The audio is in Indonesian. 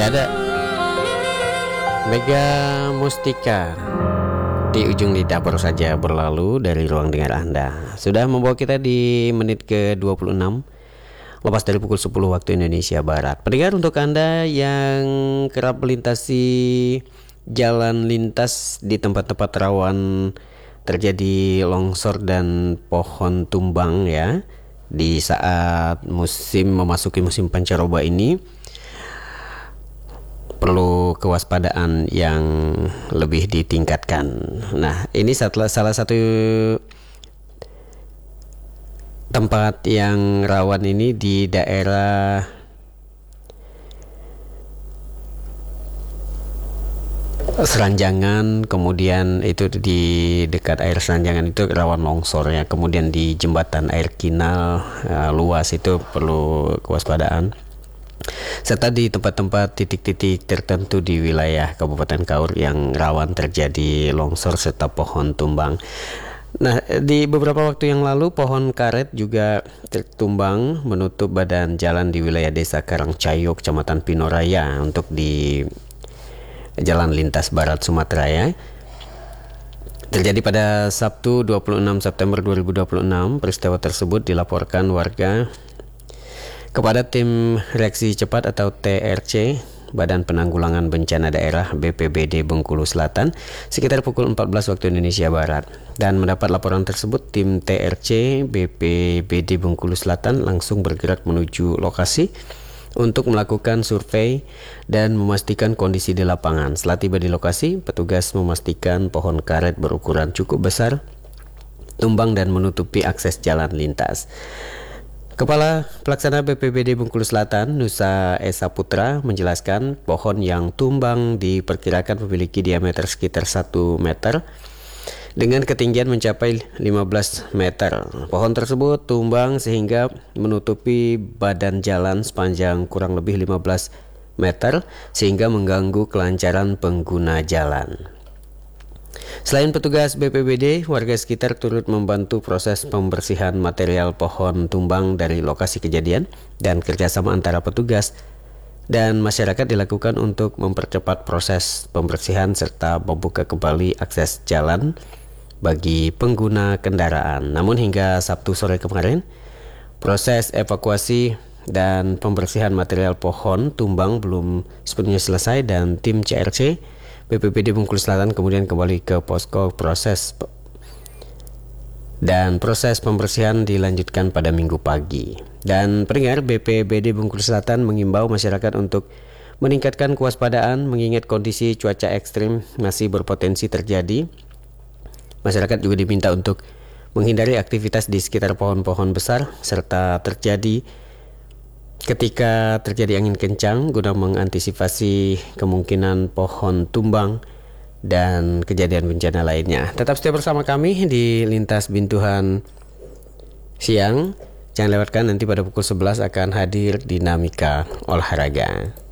Ya, ada Mega Mustika di ujung lidah baru saja berlalu dari ruang dengar Anda. Sudah membawa kita di menit ke-26, lepas dari pukul 10 waktu Indonesia Barat. Pendengar, untuk Anda yang kerap melintasi jalan lintas di tempat-tempat rawan terjadi longsor dan pohon tumbang ya, di saat memasuki musim pancaroba ini, perlu kewaspadaan yang lebih ditingkatkan. Nah, ini salah satu tempat yang rawan ini di daerah Seranjangan, kemudian itu di dekat air Seranjangan itu rawan longsor ya. Kemudian di jembatan air Kinal luas itu perlu kewaspadaan. Serta di tempat-tempat titik-titik tertentu di wilayah Kabupaten Kaur yang rawan terjadi longsor serta pohon tumbang. Nah, di beberapa waktu yang lalu pohon karet juga tertumbang menutup badan jalan di wilayah Desa Karangcayo, Kecamatan Pinoraya untuk di Jalan Lintas Barat Sumatera ya. Terjadi pada Sabtu 26 September 2026. Peristiwa tersebut dilaporkan warga kepada tim reaksi cepat atau TRC Badan Penanggulangan Bencana Daerah BPBD Bengkulu Selatan sekitar pukul 14 waktu Indonesia Barat. Dan mendapat laporan tersebut, tim TRC BPBD Bengkulu Selatan langsung bergerak menuju lokasi untuk melakukan survei dan memastikan kondisi di lapangan. Setelah tiba di lokasi, petugas memastikan pohon karet berukuran cukup besar tumbang dan menutupi akses jalan lintas. Kepala Pelaksana BPBD Bengkulu Selatan, Nusa Esa Putra, menjelaskan pohon yang tumbang diperkirakan memiliki diameter sekitar 1 meter dengan ketinggian mencapai 15 meter. Pohon tersebut tumbang sehingga menutupi badan jalan sepanjang kurang lebih 15 meter sehingga mengganggu kelancaran pengguna jalan. Selain petugas BPBD, warga sekitar turut membantu proses pembersihan material pohon tumbang dari lokasi kejadian, dan kerjasama antara petugas dan masyarakat dilakukan untuk mempercepat proses pembersihan serta membuka kembali akses jalan bagi pengguna kendaraan. Namun hingga Sabtu sore kemarin, proses evakuasi dan pembersihan material pohon tumbang belum sepenuhnya selesai dan tim CRC BPBD Bengkulu Selatan kemudian kembali ke posko proses pembersihan dilanjutkan pada Minggu pagi. Dan pendengar, BPBD Bengkulu Selatan mengimbau masyarakat untuk meningkatkan kewaspadaan mengingat kondisi cuaca ekstrim masih berpotensi terjadi. Masyarakat juga diminta untuk menghindari aktivitas di sekitar pohon-pohon besar serta ketika terjadi angin kencang guna mengantisipasi kemungkinan pohon tumbang dan kejadian bencana lainnya. Tetap setia bersama kami di Lintas Bintuhan Siang. Jangan lewatkan, nanti pada pukul 11 akan hadir dinamika olahraga.